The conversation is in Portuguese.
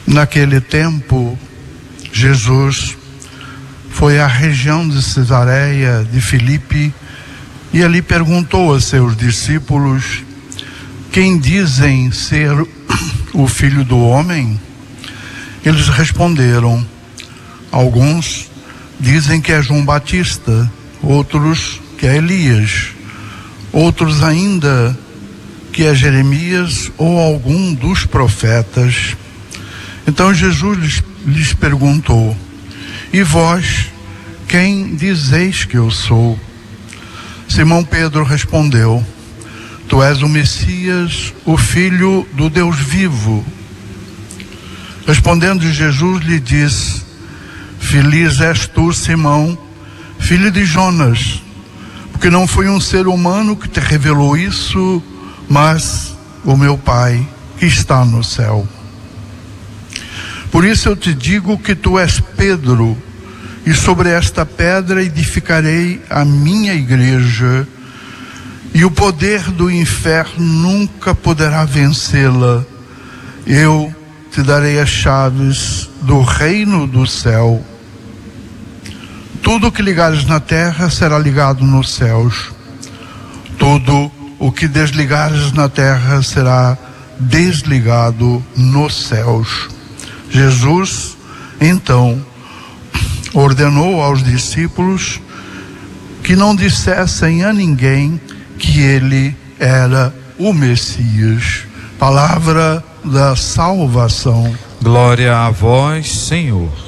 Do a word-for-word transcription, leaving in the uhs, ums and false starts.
Naquele tempo, Jesus foi à região de Cesareia de Filipe e ali perguntou a seus discípulos: quem dizem ser o Filho do Homem? Eles responderam: alguns dizem que é João Batista, outros que é Elias, outros ainda que é Jeremias ou algum dos profetas. Então Jesus lhes, lhes perguntou: e vós, quem dizeis que eu sou? Simão Pedro respondeu: tu és o Messias, o Filho do Deus vivo. Respondendo Jesus lhe disse: feliz és tu, Simão, filho de Jonas, porque não foi um ser humano que te revelou isso, mas o meu Pai que está no céu. Por isso eu te digo que tu és Pedro, e sobre esta pedra edificarei a minha igreja, e o poder do inferno nunca poderá vencê-la. Eu te darei as chaves do reino do céu. Tudo o que ligares na terra será ligado nos céus. Tudo o que desligares na terra será desligado nos céus. Jesus, então, ordenou aos discípulos que não dissessem a ninguém que ele era o Messias. Palavra da salvação. Glória a vós, Senhor.